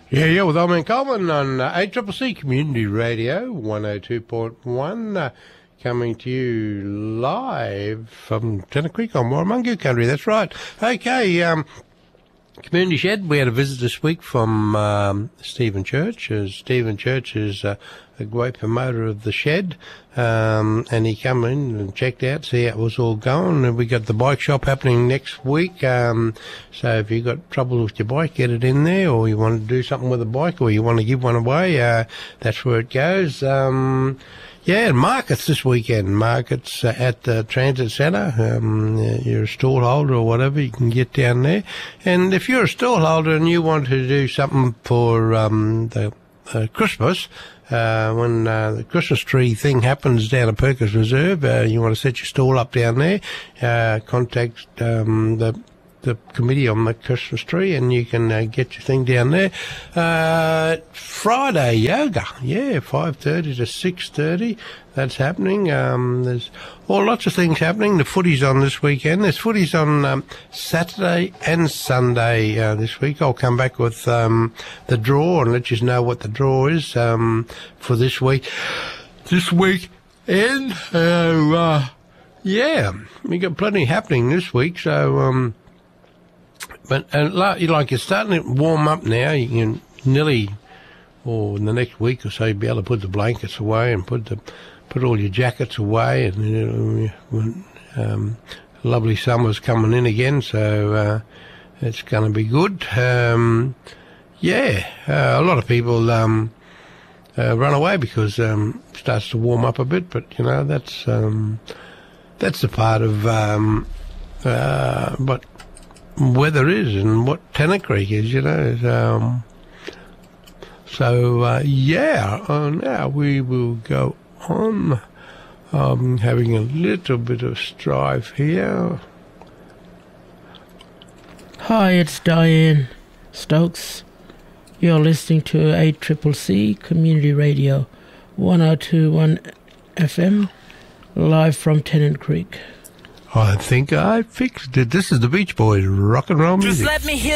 Yeah, with Old Man Coleman on ACCC Community Radio 102.1, coming to you live from Tennant Creek on Warramungu country. That's right. Okay, Community Shed, we had a visit this week from Stephen Church. Stephen Church is a great promoter of the shed, and he come in and checked out, see how it was all going. And we got the bike shop happening next week, so if you got trouble with your bike, get it in there, or you want to do something with a bike, or you want to give one away, that's where it goes. Yeah, markets this weekend. Markets at the Transit Centre. You're a stall holder or whatever, you can get down there. And if you're a stall holder and you want to do something for the Christmas, when the Christmas tree thing happens down at Perkins Reserve, you want to set your stall up down there, contact the committee on the Christmas tree, and you can get your thing down there. Friday yoga, 5:30 to 6:30. That's happening. There's lots of things happening. The footy's on this weekend. There's footy's on Saturday and Sunday this week. I'll come back with the draw and let you know what the draw is for this week. This weekend, we got plenty happening this week. So. But like it's starting to warm up now. You can nearly, in the next week or so, you'll be able to put the blankets away and put all your jackets away. And lovely summer's coming in again, so it's going to be good. A lot of people run away because it starts to warm up a bit. But that's the part of what weather is and what Tennant Creek is, now we will go on. Having a little bit of strife here. Hi, it's Diane Stokes. You're listening to ACCC Community Radio 102.1 FM, live from Tennant Creek. I think I fixed it. This is the Beach Boys rock and roll music. Just let me hear